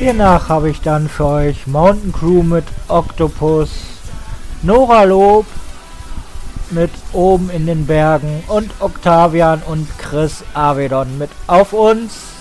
Hiernach habe ich dann für euch Mountain Crew mit Octopus, Nora Lob mit Oben in den Bergen und Octavian und Chris Avedon mit Auf uns.